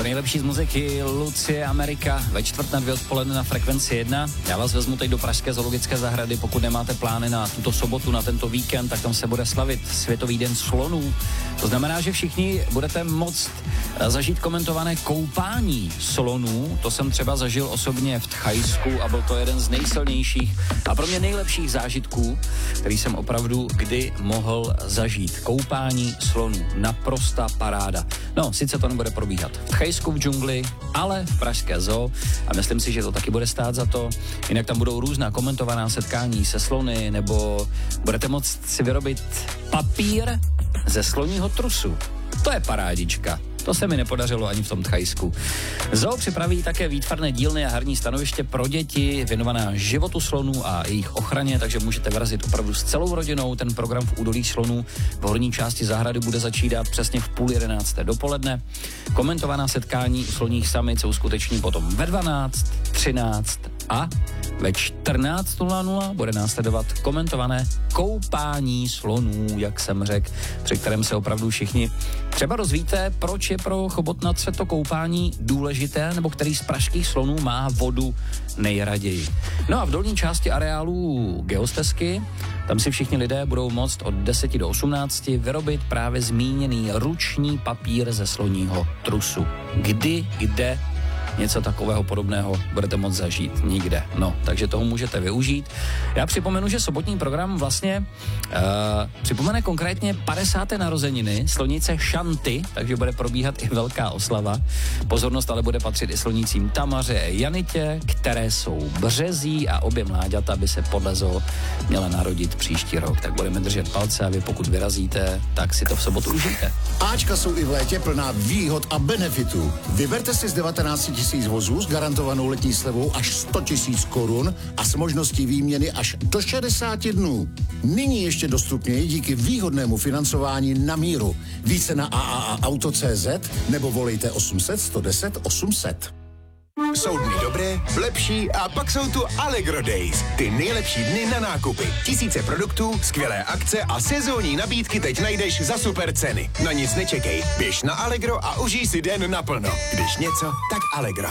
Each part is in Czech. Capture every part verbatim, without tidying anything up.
nejlepší z muziky Lucie Amerika ve čtvrt na dvě odpoledne na Frekvenci jedna. Já vás vezmu teď do pražské zoologické zahrady, pokud nemáte plány na tuto sobotu, na tento víkend, tak tam se bude slavit Světový den slonů. To znamená, že všichni budete moct zažít komentované koupání slonů. To jsem třeba zažil osobně v Thajsku a byl to jeden z nejsilnějších a pro mě nejlepších zážitků, který jsem opravdu kdy mohl zažít. Koupání slonů. Naprosta paráda. No, sice to nebude probíhat v Thajsku v džungli, ale v pražské zoo a myslím si, že to taky bude stát za to. Jinak tam budou různá komentovaná setkání se slony, nebo budete moct si vyrobit papír ze sloního trusu. To je parádička. To se mi nepodařilo ani v tom Thajsku. Zoo připraví také výtvarné dílny a herní stanoviště pro děti, věnovaná životu slonů a jejich ochraně, takže můžete vyrazit opravdu s celou rodinou. Ten program v údolí slonů v horní části zahrady bude začínat přesně v půl jedenácté dopoledne. Komentovaná setkání sloních samic se uskuteční potom ve dvanáct, třináct a ve čtrnáct nula nula bude následovat komentované koupání slonů, jak jsem řekl, při kterém se opravdu všichni třeba dozvíte, proč je pro chobotnatce to koupání důležité, nebo který z pražských slonů má vodu nejraději. No a v dolní části areálu geostezky, tam si všichni lidé budou moct od deseti do osmnácti vyrobit právě zmíněný ruční papír ze sloního trusu. Kdy, kde něco takového podobného budete moct zažít? Nikde. No, takže toho můžete využít. Já připomenu, že sobotní program vlastně uh, připomene konkrétně padesáté narozeniny slonice Šanty, takže bude probíhat i velká oslava. Pozornost ale bude patřit i slonicím Tamaře a Janitě, které jsou březí a obě mláďata by se podle zoo měla narodit příští rok. Tak budeme držet palce a vy pokud vyrazíte, tak si to v sobotu užijte. Áčka jsou i v létě plná výhod a benefitů. Vyberte si z devatenáct tisíc vozů s garantovanou letní slevou až sto tisíc korun a s možností výměny až do šedesáti dnů. Nyní ještě dostupněji díky výhodnému financování na míru. Více na a a a auto tečka cé zet nebo volejte osm set, sto deset, osm set. Jsou dny dobré, lepší a pak jsou tu Allegro Days. Ty nejlepší dny na nákupy. Tisíce produktů, skvělé akce a sezónní nabídky teď najdeš za super ceny. Na nic nečekej, běž na Allegro a užij si den naplno. Když něco, tak Allegro.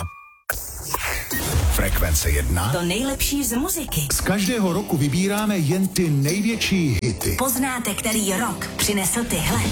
Frekvence jedna. To nejlepší z muziky. Z každého roku vybíráme jen ty největší hity. Poznáte, který rok přinesl tyhle.